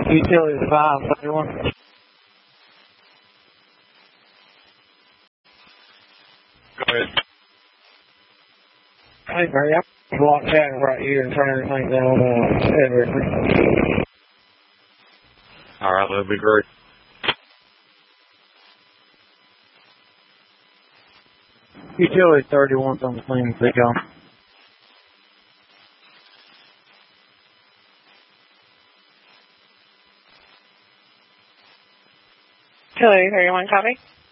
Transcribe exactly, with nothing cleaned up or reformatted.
Utility five thirty-one. Go ahead. Hey, Mary, I'm locked down right here and turn everything down on uh, Edward. All right, that'd be great. Utility thirty-one's on the scene, take on. Utility thirty-one, copy.